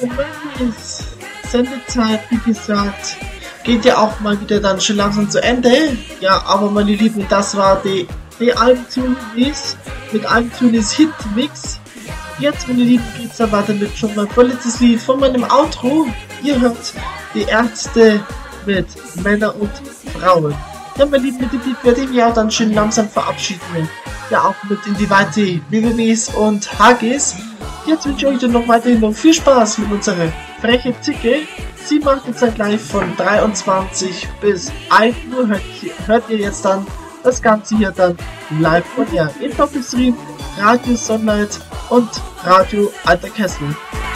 Mendes Sendezeit, wie gesagt, geht ja auch mal wieder dann schon langsam zu Ende. Ja, aber meine Lieben, das war die Albentunis mit Albentunis Hitmix. Jetzt, meine Lieben, geht's da weiter mit schon mein vorletztes Lied von meinem Outro. Ihr hört die Ärzte mit Männer und Frauen. Ja, meine Lieben, mit dem Lied werde ich mich auch dann schön langsam verabschieden. Ja, auch mit in die weite WWWs und HGs. Jetzt wünsche ich euch dann noch weiterhin noch viel Spaß mit unserer freche Zicke. Sie macht jetzt dann gleich von 23 bis 1 Uhr. Hört ihr jetzt dann das Ganze hier dann live von ihr. In Doppelstream, Radio Sonnenlight und Radio Alter Kessel.